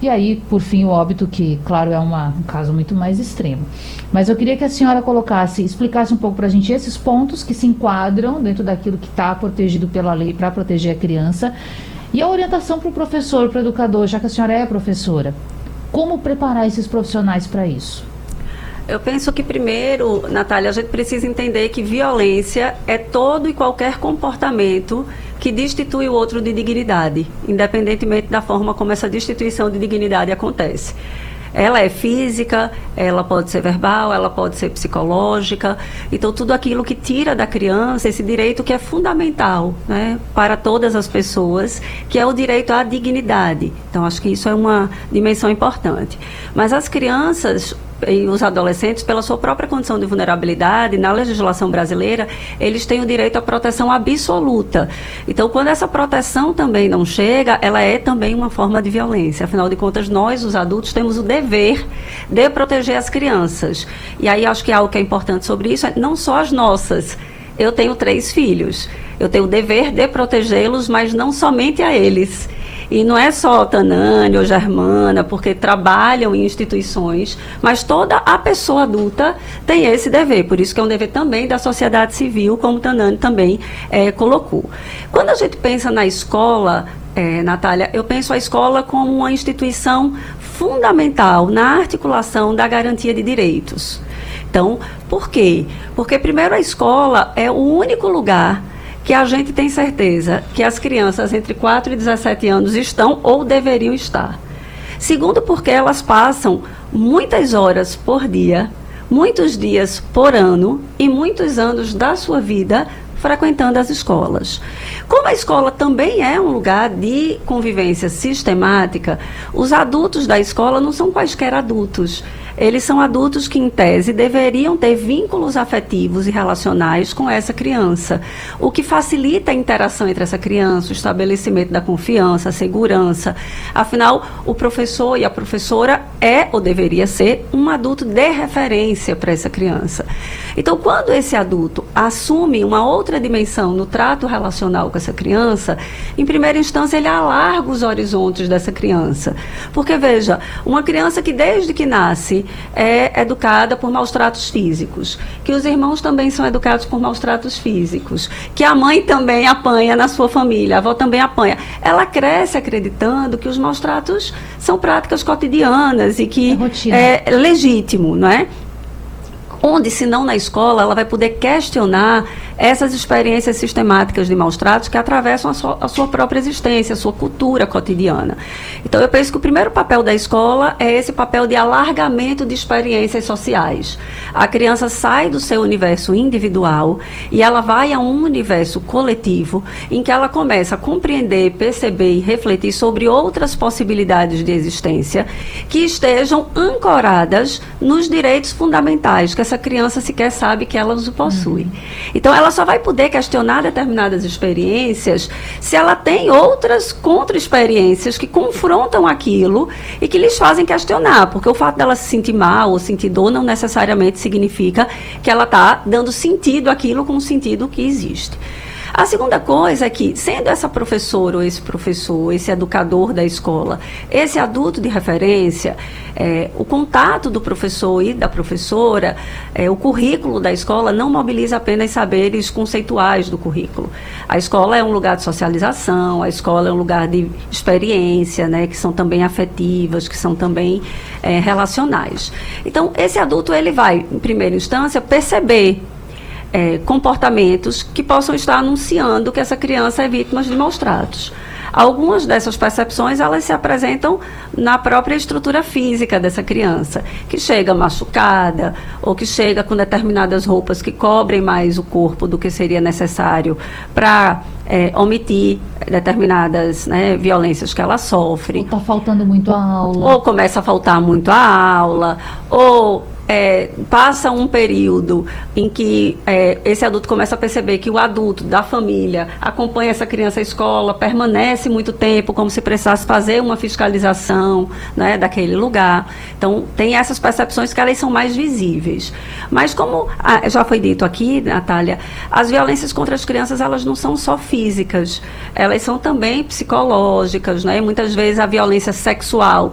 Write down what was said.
E aí, por fim, o óbito, que, claro, é um caso muito mais extremo. Mas eu queria que a senhora explicasse um pouco para a gente esses pontos que se enquadram dentro daquilo que está protegido pela lei para proteger a criança, e a orientação para o professor, para o educador, já que a senhora é professora. Como preparar esses profissionais para isso? Eu penso que primeiro, Natália, a gente precisa entender que violência é todo e qualquer comportamento que destitui o outro de dignidade, independentemente da forma como essa destituição de dignidade acontece. Ela é física, ela pode ser verbal, ela pode ser psicológica. Então, tudo aquilo que tira da criança esse direito que é fundamental, né, para todas as pessoas, que é o direito à dignidade. Então, acho que isso é uma dimensão importante. Mas as crianças e os adolescentes, pela sua própria condição de vulnerabilidade, na legislação brasileira, eles têm o direito à proteção absoluta. Então, quando essa proteção também não chega, ela é também uma forma de violência. Afinal de contas, nós, os adultos, temos o dever de proteger as crianças. E aí, acho que algo que é importante sobre isso é não só as nossas. Eu tenho 3 filhos. Eu tenho o dever de protegê-los, mas não somente a eles. E não é só Tanane ou Germana, porque trabalham em instituições, mas toda a pessoa adulta tem esse dever. Por isso que é um dever também da sociedade civil, como Tanane também colocou. Quando a gente pensa na escola, Natália, eu penso a escola como uma instituição fundamental na articulação da garantia de direitos. Então, por quê? Porque, primeiro, a escola é o único lugar que a gente tem certeza que as crianças entre 4 e 17 anos estão ou deveriam estar. Segundo, porque elas passam muitas horas por dia, muitos dias por ano e muitos anos da sua vida frequentando as escolas. Como a escola também é um lugar de convivência sistemática, os adultos da escola não são quaisquer adultos. Eles são adultos que, em tese, deveriam ter vínculos afetivos e relacionais com essa criança, o que facilita a interação entre essa criança, o estabelecimento da confiança, a segurança. Afinal, o professor e a professora ou deveria ser um adulto de referência para essa criança. Então, quando esse adulto assume uma outra dimensão no trato relacional com essa criança, em primeira instância, ele alarga os horizontes dessa criança. Porque, veja, uma criança que desde que nasce é educada por maus tratos físicos, que os irmãos também são educados por maus tratos físicos, que a mãe também apanha na sua família, a avó também apanha. Ela cresce acreditando que os maus tratos são práticas cotidianas e que é legítimo, não é? Onde, se não na escola, ela vai poder questionar essas experiências sistemáticas de maus tratos que atravessam a sua própria existência, a sua cultura cotidiana. Então, eu penso que o primeiro papel da escola é esse papel de alargamento de experiências sociais. A criança sai do seu universo individual e ela vai a um universo coletivo em que ela começa a compreender, perceber e refletir sobre outras possibilidades de existência que estejam ancoradas nos direitos fundamentais que essa criança sequer sabe que ela os possui. Então, ela só vai poder questionar determinadas experiências se ela tem outras contra-experiências que confrontam aquilo e que lhes fazem questionar, porque o fato dela se sentir mal ou sentir dor não necessariamente significa que ela está dando sentido àquilo com o sentido que existe. A segunda coisa é que, sendo essa professora ou esse professor, esse educador da escola, esse adulto de referência, o contato do professor e da professora, o currículo da escola não mobiliza apenas saberes conceituais do currículo. A escola é um lugar de socialização, a escola é um lugar de experiência, né, que são também afetivas, que são também relacionais. Então, esse adulto ele vai, em primeira instância, perceber comportamentos que possam estar anunciando que essa criança é vítima de maus tratos. Algumas dessas percepções, elas se apresentam na própria estrutura física dessa criança, que chega machucada, ou que chega com determinadas roupas que cobrem mais o corpo do que seria necessário para omitir determinadas, né, violências que ela sofre. Ou está faltando muito a aula. Ou começa a faltar muito a aula, ou passa um período em que esse adulto começa a perceber que o adulto da família acompanha essa criança à escola, permanece muito tempo, como se precisasse fazer uma fiscalização, né, daquele lugar. Então, tem essas percepções que elas são mais visíveis. Mas, como já foi dito aqui, Natália, as violências contra as crianças, elas não são só físicas, elas são também psicológicas, né? Muitas vezes a violência sexual